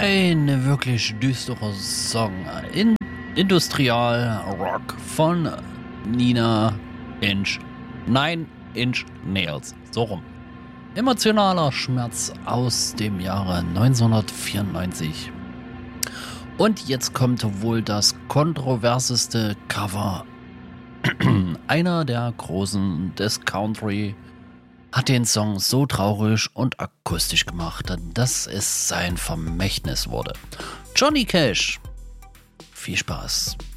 Ein wirklich düsterer Song. Industrial Rock von Nine Inch Nails. So rum. Emotionaler Schmerz aus dem Jahre 1994. Und jetzt kommt wohl das kontroverseste Cover. Einer der Großen des Country hat den Song so traurig und akustisch gemacht, dass es sein Vermächtnis wurde. Johnny Cash. Viel Spaß.